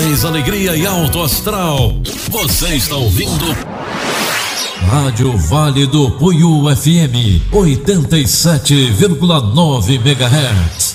paz, alegria e alto astral. Você está ouvindo Rádio Vale do Puiú FM 87,9 MHz.